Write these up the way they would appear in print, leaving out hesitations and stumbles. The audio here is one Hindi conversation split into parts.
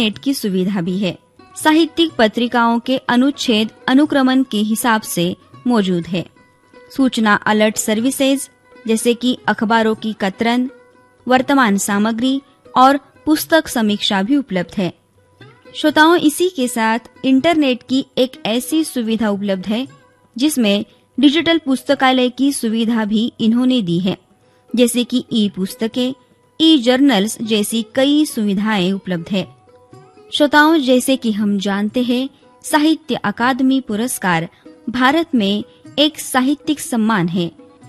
इंटरनेट की सुविधा भी है। साहित्यिक पत्रिकाओं के अनुच्छेद अनुक्रमण के हिसाब से मौजूद है। सूचना अलर्ट सर्विसेज जैसे कि अखबारों की कतरन, वर्तमान सामग्री और पुस्तक समीक्षा भी उपलब्ध है। श्रोताओं, इसी के साथ इंटरनेट की एक ऐसी सुविधा उपलब्ध है जिसमें डिजिटल पुस्तकालय की सुविधा भी इन्होंने दी है, जैसे कि ई पुस्तकें, ई जर्नल्स जैसी कई सुविधाएं उपलब्ध है। श्रोताओं, जैसे कि हम जानते हैं, साहित्य अकादमी पुरस्कार भारत में एक साहित्यिक सम्मान है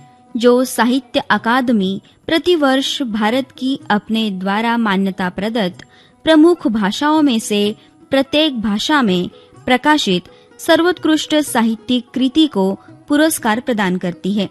जो साहित्य अकादमी प्रतिवर्ष भारत की अपने द्वारा मान्यता प्रदत्त प्रमुख भाषाओं में से प्रत्येक भाषा में प्रकाशित सर्वोत्कृष्ट साहित्यिक कृति को पुरस्कार प्रदान करती है।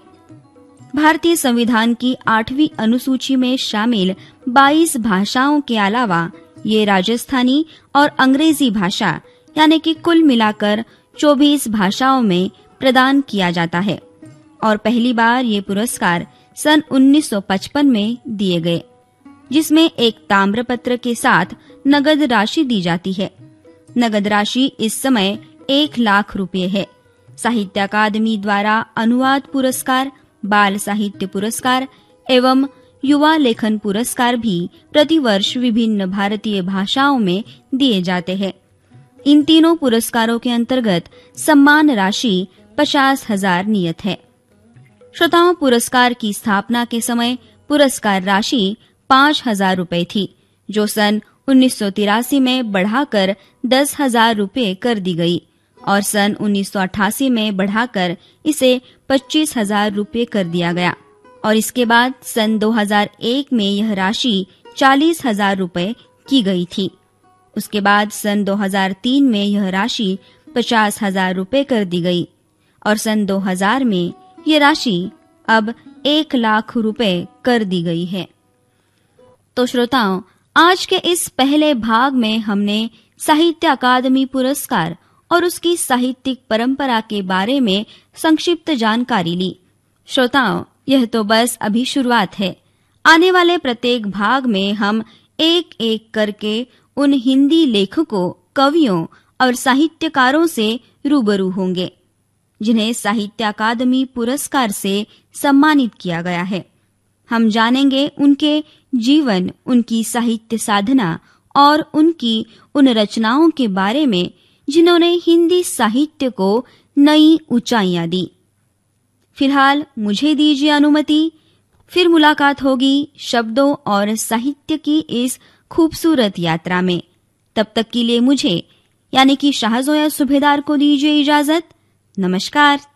भारतीय संविधान की 8वीं अनुसूची में शामिल 22 भाषाओं के अलावा ये राजस्थानी और अंग्रेजी भाषा यानी कि कुल मिलाकर 24 भाषाओं में प्रदान किया जाता है और पहली बार ये पुरस्कार सन 1955 में दिए गए, जिसमें एक ताम्रपत्र के साथ नगद राशि दी जाती है। नगद राशि इस समय 1 लाख रुपए है। साहित्य अकादमी द्वारा अनुवाद पुरस्कार, बाल साहित्य पुरस्कार एवं युवा लेखन पुरस्कार भी प्रतिवर्ष विभिन्न भारतीय भाषाओं में दिए जाते हैं। इन तीनों पुरस्कारों के अंतर्गत सम्मान राशि 50,000 नियत है। श्रोताओं, पुरस्कार की स्थापना के समय पुरस्कार राशि 5,000 रुपए थी, जो सन 1983 में बढ़ाकर 10,000 रुपए कर दी गई और सन 1988 में बढ़ाकर इसे 25,000 रुपए कर दिया गया और इसके बाद सन 2001 में यह राशि 40,000 रुपए की गई थी। उसके बाद सन 2003 में यह राशि 50,000 रुपए कर दी गई और सन 2000 में ये राशि अब 1 लाख रुपए कर दी गई है। तो श्रोताओं, आज के इस पहले भाग में हमने साहित्य अकादमी पुरस्कार और उसकी साहित्यिक परंपरा के बारे में संक्षिप्त जानकारी ली। श्रोताओं, यह तो बस अभी शुरुआत है। आने वाले प्रत्येक भाग में हम एक एक करके उन हिंदी लेखकों, कवियों और साहित्यकारों से रूबरू होंगे जिन्हें साहित्य अकादमी पुरस्कार से सम्मानित किया गया है। हम जानेंगे उनके जीवन, उनकी साहित्य साधना और उनकी उन रचनाओं के बारे में जिन्होंने हिंदी साहित्य को नई ऊंचाइयां दी। फिलहाल मुझे दीजिए अनुमति, फिर मुलाकात होगी शब्दों और साहित्य की इस खूबसूरत यात्रा में। तब तक के लिए मुझे यानी कि शाहजोया सुभेदार को दीजिए इजाजत। नमस्कार।